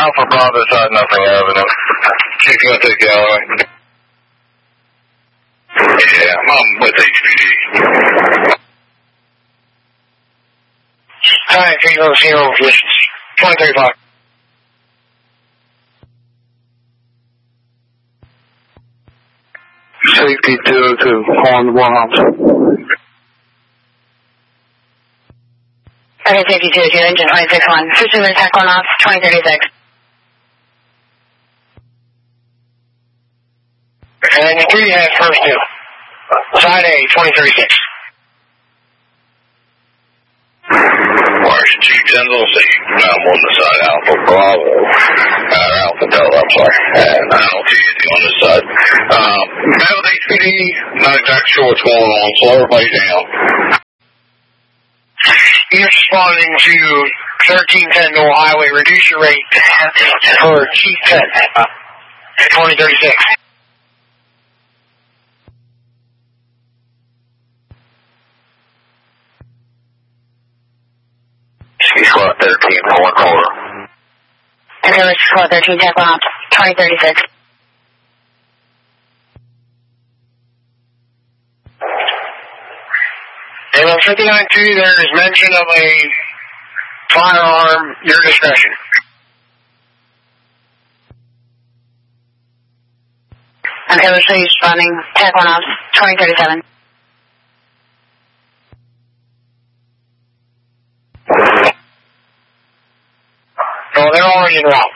Alpha Bravo side, nothing Avenue. She's going to take the alleyway. Yeah, I'm with HPD. Hi, 300 positions. 2035. Safety 202, on the one officer. Okay, safety 202, engine 261. System attack on off, 2036. And the 3 has first 2. Side A, 2036. Martian Chief Denzel, I'm on the side, Alpha Bravo, Alpha Delta, I'm sorry, and LT on this side. Now the HPD, not exactly sure what's going on, slow everybody down. You're responding to 1310 North Highway, reduce your rate for Chief 10, 2036. Squad 13, for 1 quarter. Okay, Squad 13, tap on 2036. And on 59-2, there is mention of a firearm, your discretion. Okay, we'll show you responding, tap on off, 2037. No, they're already in route.